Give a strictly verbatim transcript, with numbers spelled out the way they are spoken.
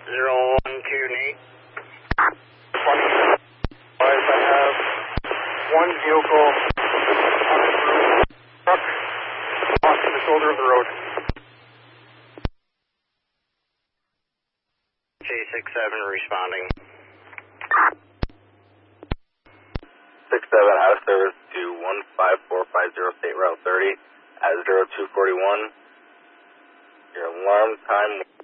zero one two Nate. I have one vehicle on the truck off the shoulder of the road. J six seven responding. six seven out of service to one five four five zero State Route thirty at zero two forty-one. Your alarm time